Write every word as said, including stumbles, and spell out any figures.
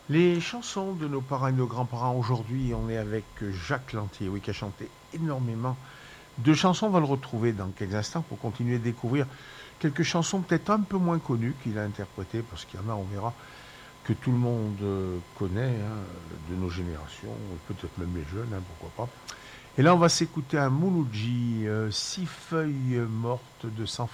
Les chansons de nos parents et de nos grands-parents aujourd'hui, on est avec Jacques Lantier, oui, qui a chanté énormément de chansons. On va le retrouver dans quelques instants pour continuer de découvrir quelques chansons peut-être un peu moins connues qu'il a interprétées, parce qu'il y en a, on verra, que tout le monde euh, connaît, hein, de nos générations, peut-être même les jeunes, hein, pourquoi pas. Et là, on va s'écouter un Mouloudji, euh, Six feuilles mortes de San